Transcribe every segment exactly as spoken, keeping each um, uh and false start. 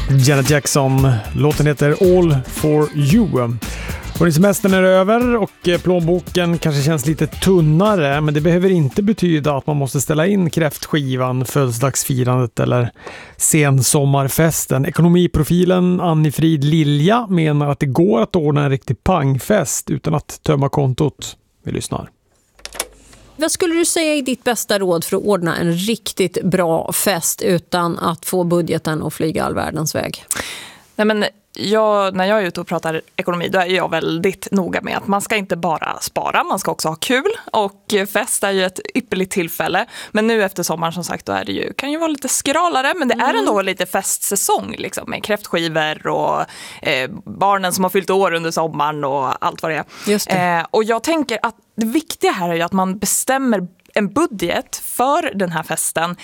Janet Jackson. Låten heter All for you. Och semestern är över och plånboken kanske känns lite tunnare, men det behöver inte betyda att man måste ställa in kräftskivan, födelsedagsfirandet eller sensommarfesten. Ekonomiprofilen Anni-Frid Lilja menar att det går att ordna en riktig pangfest utan att tömma kontot. Vi lyssnar. Vad skulle du säga är ditt bästa råd för att ordna en riktigt bra fest utan att få budgeten att flyga all världens väg? Nej, men jag, när jag är ute och pratar ekonomi, då är jag väldigt noga med att man ska inte bara spara, man ska också ha kul, och fest är ju ett ypperligt tillfälle. Men nu efter sommaren, som sagt, då är det ju, kan ju vara lite skralare, men det är ändå mm. lite festsäsong liksom, med kräftskivor och eh, barnen som har fyllt år under sommaren och allt vad det är. Just det. Eh, och jag tänker att det viktiga här är ju att man bestämmer en budget för den här festen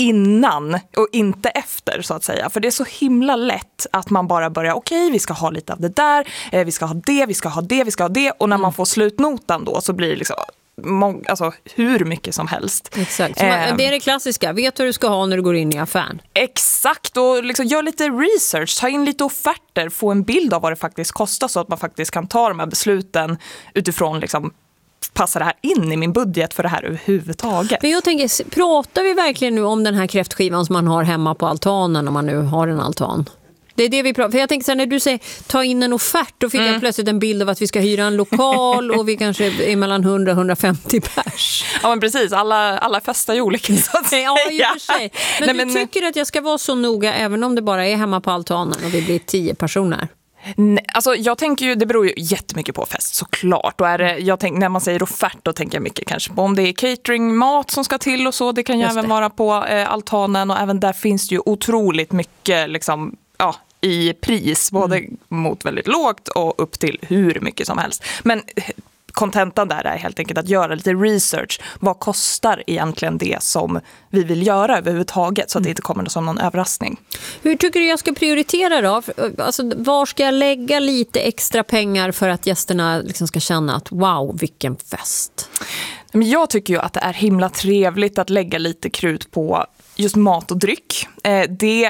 innan och inte efter, så att säga. För det är så himla lätt att man bara börjar, okej, okay, vi ska ha lite av det där, eh, vi ska ha det, vi ska ha det, vi ska ha det. Och när man får slutnotan då så blir det liksom mång, alltså, hur mycket som helst. Exakt. Så man, eh, det är det klassiska. Vet vad du ska ha när du går in i affären. Exakt. Och liksom gör lite research, ta in lite offerter, få en bild av vad det faktiskt kostar så att man faktiskt kan ta de här besluten utifrån liksom, passar det här in i min budget för det här överhuvudtaget? Men jag tänker, pratar vi verkligen nu om den här kräftskivan som man har hemma på altanen om man nu har en altan? Det är det vi pratar. För jag tänker så här, när du säger ta in en offert, då fick mm. jag plötsligt en bild av att vi ska hyra en lokal och vi kanske är mellan hundra och hundrafemtio pers. Ja, men precis. Alla, alla festar ju olika, så att säga. Ja, i och för sig. Men Nej, du men... tycker att jag ska vara så noga även om det bara är hemma på altanen och vi blir tio personer? Nej, alltså jag tänker ju, det beror ju jättemycket på fest, såklart. Och är det, jag tänk, när man säger offert, då tänker jag mycket kanske på om det är catering, mat som ska till och så. Det kan ju Just även det. vara på eh, altanen, och även där finns det ju otroligt mycket liksom, ja, i pris, både mm. mot väldigt lågt och upp till hur mycket som helst. Men kontentan där är helt enkelt att göra lite research. Vad kostar egentligen det som vi vill göra överhuvudtaget, så att det inte kommer som någon överraskning. Hur tycker du jag ska prioritera då? Alltså, var ska jag lägga lite extra pengar för att gästerna liksom ska känna att wow, vilken fest? Men jag tycker ju att det är himla trevligt att lägga lite krut på just mat och dryck. Det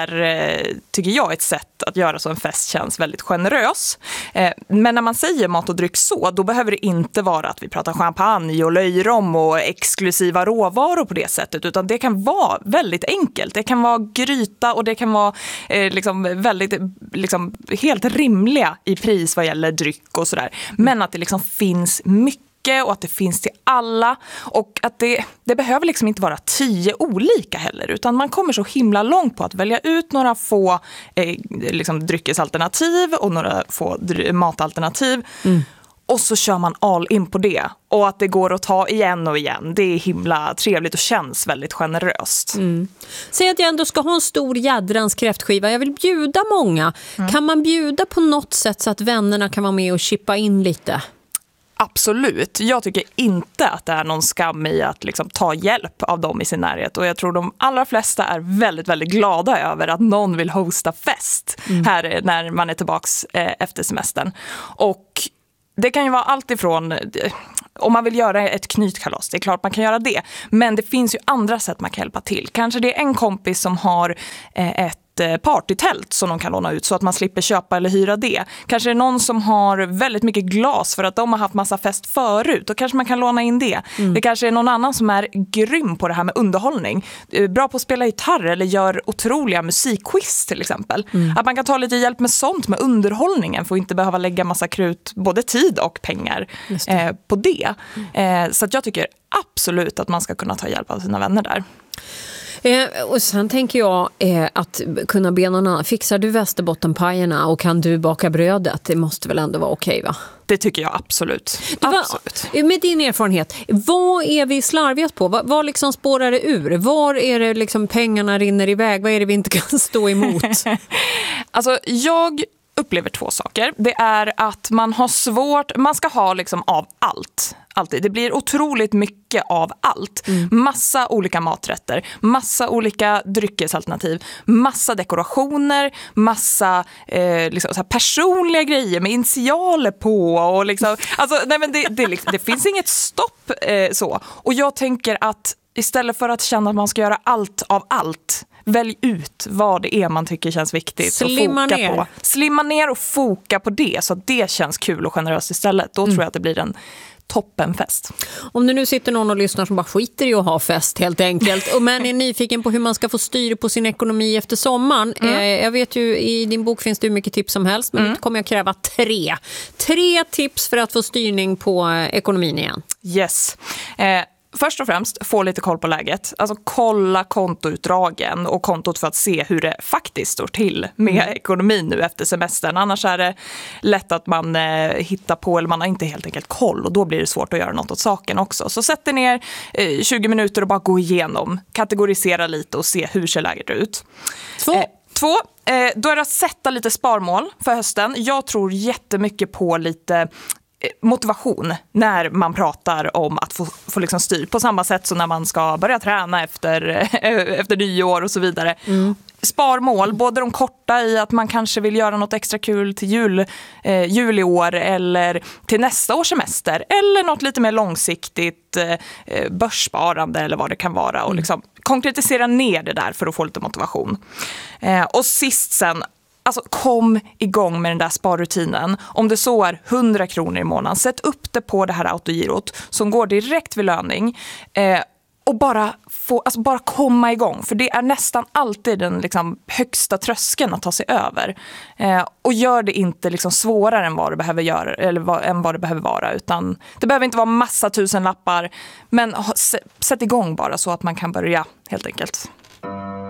är, tycker jag, ett sätt att göra så en fest känns väldigt generös. Men när man säger mat och dryck så, då behöver det inte vara att vi pratar champagne och löjrom och exklusiva råvaror på det sättet, utan det kan vara väldigt enkelt. Det kan vara gryta och det kan vara eh, liksom väldigt liksom, helt rimliga i pris vad gäller dryck och sådär. Men att det liksom finns mycket och att det finns till alla, och att det, det behöver liksom inte vara tio olika heller, utan man kommer så himla långt på att välja ut några få eh, liksom dryckesalternativ och några få dry- matalternativ mm. och så kör man all in på det, och att det går att ta igen och igen. Det är himla trevligt och känns väldigt generöst. Mm. Säg att jag ändå ska ha en stor jädrans kräftskiva. Jag vill bjuda många. Mm. Kan man bjuda på något sätt så att vännerna kan vara med och chippa in lite? Absolut. Jag tycker inte att det är någon skam i att liksom ta hjälp av dem i sin närhet. Och jag tror de allra flesta är väldigt, väldigt glada över att någon vill hosta fest mm. här när man är tillbaks eh, efter semestern. Och det kan ju vara allt ifrån, om man vill göra ett knytkalas, det är klart man kan göra det. Men det finns ju andra sätt man kan hjälpa till. Kanske det är en kompis som har eh, ett partytält som de kan låna ut så att man slipper köpa eller hyra det. Kanske är det någon som har väldigt mycket glas för att de har haft massa fest förut, och kanske man kan låna in det. Mm. Det kanske är någon annan som är grym på det här med underhållning. Bra på att spela gitarr eller gör otroliga musikquiz till exempel. Mm. Att man kan ta lite hjälp med sånt, med underhållningen, för att inte behöva lägga massa krut, både tid och pengar det. Eh, på det. Mm. Eh, så att jag tycker absolut att man ska kunna ta hjälp av sina vänner där. Eh, och sen tänker jag eh, att kunna be någon annan. Fixar du västerbottenpajerna och kan du baka brödet? Det måste väl ändå vara okej, va? Det tycker jag absolut. Du, va, absolut. Med din erfarenhet, vad är vi slarvigast på? Vad, vad liksom spårar det ur? Var är det liksom pengarna rinner iväg? Vad är det vi inte kan stå emot? Alltså, jag upplever två saker. Det är att man har svårt, man ska ha liksom av allt. Alltid. Det blir otroligt mycket av allt. Mm. Massa olika maträtter, massa olika dryckesalternativ, massa dekorationer, massa eh, liksom, så här personliga grejer med initialer på. Och liksom, alltså, nej, men det, det, det finns inget stopp eh, så. Och jag tänker att istället för att känna att man ska göra allt av allt, välj ut vad det är man tycker känns viktigt. Slimma och foka ner. På. Slimma ner och foka på det så att det känns kul och generöst istället. Då mm. tror jag att det blir en toppenfest. Om det nu sitter någon och lyssnar som bara skiter i att ha fest helt enkelt och men är nyfiken på hur man ska få styr på sin ekonomi efter sommaren. Mm. Eh, jag vet ju i din bok finns det hur mycket tips som helst men mm. nu kommer jag kräva tre. Tre tips för att få styrning på ekonomin igen. Yes. Eh, Först och främst, få lite koll på läget. Alltså kolla kontoutdragen och kontot för att se hur det faktiskt står till med mm. ekonomin nu efter semestern. Annars är det lätt att man eh, hittar på eller man har inte helt enkelt koll och då blir det svårt att göra något åt saken också. Så sätt dig ner eh, tjugo minuter och bara gå igenom, kategorisera lite och se hur ser läget ut. Två. Eh, två. Eh, då är det att sätta lite sparmål för hösten. Jag tror jättemycket på lite motivation när man pratar om att få, få liksom styr på samma sätt som när man ska börja träna efter, efter nyår och så vidare. Mm. Sparmål, både de korta i att man kanske vill göra något extra kul till jul, eh, jul i år eller till nästa års semester eller något lite mer långsiktigt eh, börssparande eller vad det kan vara och liksom konkretisera ner det där för att få lite motivation. Eh, och sist sen Alltså kom igång med den där sparrutinen. Om det så är hundra kronor i månaden, sätt upp det på det här autogirot som går direkt vid löning eh, och bara, få, alltså bara komma igång. För det är nästan alltid den liksom högsta tröskeln att ta sig över. Eh, och gör det inte liksom svårare än vad det behöver göra, eller vad, än vad det behöver vara. Utan det behöver inte vara massa tusen lappar, men ha, sätt igång bara så att man kan börja helt enkelt.